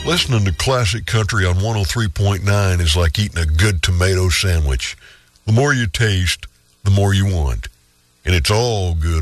Listening to classic country on 103.9 is like eating a good tomato sandwich. The more you taste, the more you want. And it's all good